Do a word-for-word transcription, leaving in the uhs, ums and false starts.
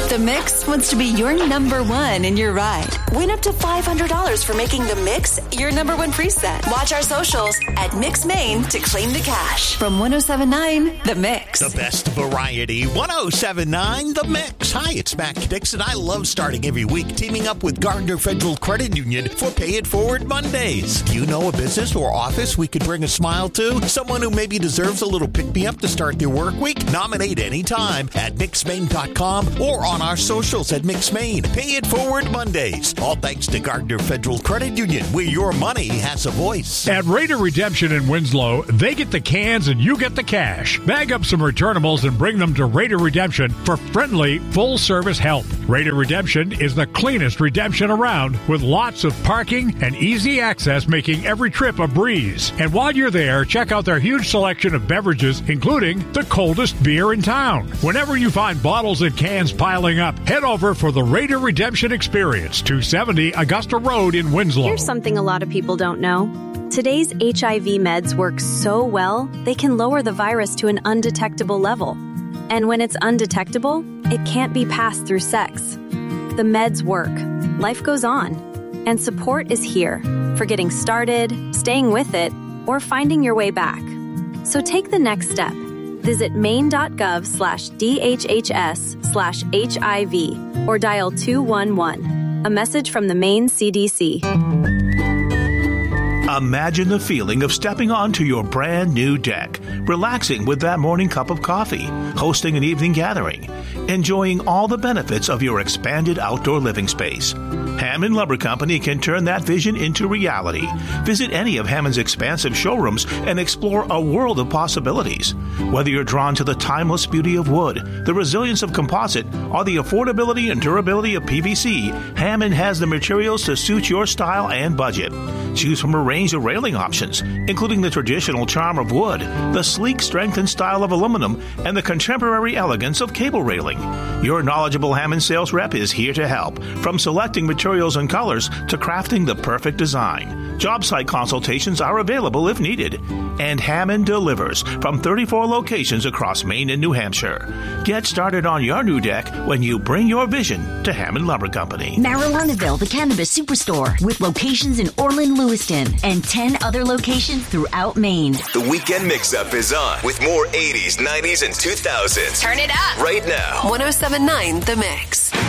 The Mix wants to be your number one in your ride. Win up to five hundred dollars for making The Mix your number one preset. Watch our socials at Mix Maine to claim the cash. From one oh seven point nine The Mix. The best variety. one oh seven point nine The Mix. Hi, it's Mac Dixon. I love starting every week teaming up with Gardner Federal Credit Union for Pay It Forward Mondays. Do you know a business or office we could bring a smile to? Someone who maybe deserves a little pick-me-up to start their work week? Nominate anytime at mix maine dot com or on our socials at Mix Maine. Pay It Forward Mondays. All thanks to Gardner Federal Credit Union, where your money has a voice. At Raider Redemption in Winslow, they get the cans and you get the cash. Bag up some returnables and bring them to Raider Redemption for friendly, full-service help. Raider Redemption is the cleanest redemption around, with lots of parking and easy access, making every trip a breeze. And while you're there, check out their huge selection of beverages, including the coldest beer in town. Whenever you find bottles and cans piling up, head over for the Raider Redemption Experience, two seventy Augusta Road in Winslow. Here's something a lot of people don't know. Today's H I V meds work so well, they can lower the virus to an undetectable level. And when it's undetectable, it can't be passed through sex. The meds work. Life goes on. And support is here for getting started, staying with it, or finding your way back. So take the next step. Visit maine.gov slash DHHS slash HIV or dial two one one. A message from the Maine C D C. Imagine the feeling of stepping onto your brand new deck, relaxing with that morning cup of coffee, hosting an evening gathering, enjoying all the benefits of your expanded outdoor living space. Hammond Lumber Company can turn that vision into reality. Visit any of Hammond's expansive showrooms and explore a world of possibilities. Whether you're drawn to the timeless beauty of wood, the resilience of composite, or the affordability and durability of P V C, Hammond has the materials to suit your style and budget. Choose from a range of railing options, including the traditional charm of wood, the sleek strength and style of aluminum, and the contemporary elegance of cable railing. Your knowledgeable Hammond sales rep is here to help, from selecting materials and colors to crafting the perfect design. Job site consultations are available if needed. And Hammond delivers from thirty-four locations across Maine and New Hampshire. Get started on your new deck when you bring your vision to Hammond Lumber Company. Marilynaville, the Cannabis Superstore, with locations in Orland, Lewiston, and ten other locations throughout Maine. The Weekend Mix-Up is on with more eighties, nineties, and two thousands. Turn it up right now. one oh seven point nine The Mix.